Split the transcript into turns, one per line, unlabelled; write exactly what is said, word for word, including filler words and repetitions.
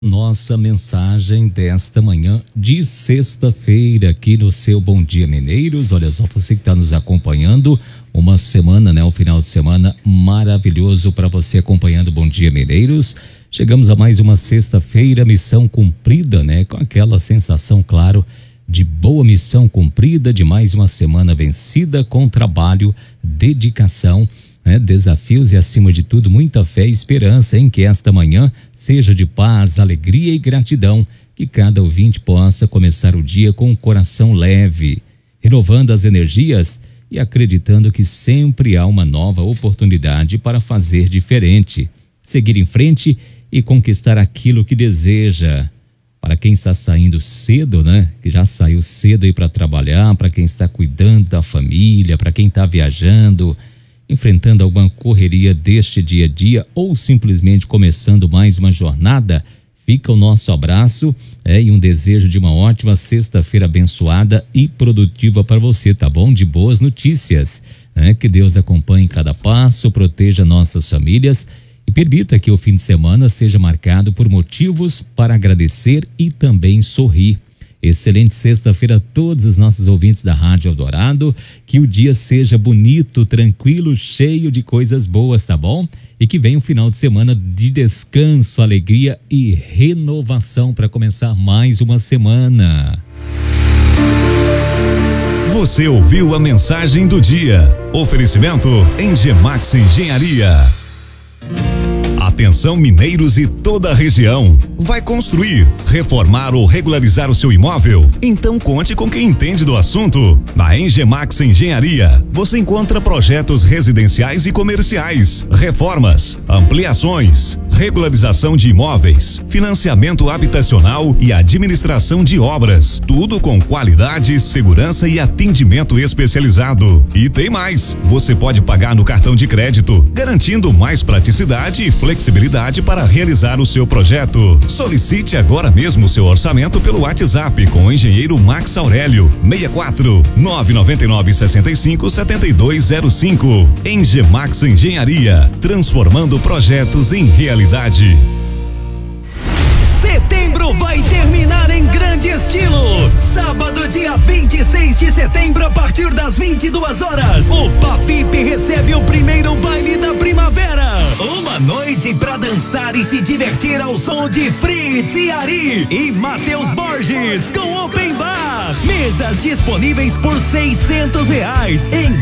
Nossa mensagem desta manhã de sexta-feira aqui no seu Bom Dia Mineiros. Olha só, você que está nos acompanhando, uma semana, né? Um final de semana maravilhoso para você acompanhando Bom Dia Mineiros. Chegamos a mais uma sexta-feira, missão cumprida, né? Com aquela sensação, claro, de boa missão cumprida, de mais uma semana vencida com trabalho, dedicação, né? Desafios e, acima de tudo, muita fé e esperança em que esta manhã seja de paz, alegria e gratidão, que cada ouvinte possa começar o dia com o coração leve, renovando as energias e acreditando que sempre há uma nova oportunidade para fazer diferente, seguir em frente e conquistar aquilo que deseja. Para quem está saindo cedo, né? Que já saiu cedo aí para trabalhar, para quem está cuidando da família, para quem está viajando, enfrentando alguma correria deste dia a dia ou simplesmente começando mais uma jornada, fica o nosso abraço é, e um desejo de uma ótima sexta-feira abençoada e produtiva para você, tá bom? De boas notícias, né? Que Deus acompanhe cada passo, proteja nossas famílias e permita que o fim de semana seja marcado por motivos para agradecer e também sorrir. Excelente sexta-feira a todos os nossos ouvintes da Rádio Eldorado, que o dia seja bonito, tranquilo, cheio de coisas boas, tá bom? E que venha um final de semana de descanso, alegria e renovação para começar mais uma semana.
Você ouviu a mensagem do dia. Oferecimento Engemax Engenharia. Atenção mineiros e toda a região. Vai construir, reformar ou regularizar o seu imóvel? Então conte com quem entende do assunto. Na Engemax Engenharia, você encontra projetos residenciais e comerciais, reformas, ampliações, regularização de imóveis, financiamento habitacional e administração de obras. Tudo com qualidade, segurança e atendimento especializado. E tem mais, você pode pagar no cartão de crédito, garantindo mais praticidade e flexibilidade para realizar o seu projeto. Solicite agora mesmo o seu orçamento pelo WhatsApp com o engenheiro Max Aurélio, seis quatro nove nove nove seis cinco sete dois zero cinco. Engemax Engenharia, transformando projetos em realidade.
Setembro vai terminar em grande estilo. Sábado, dia vinte e seis de setembro, a partir das vinte e duas horas, o Pavip recebe o primeiro baile da primavera. Uma noite pra dançar e se divertir ao som de Fritz e Ari e Matheus Borges com Open Bar. Mesas disponíveis por seiscentos reais. Em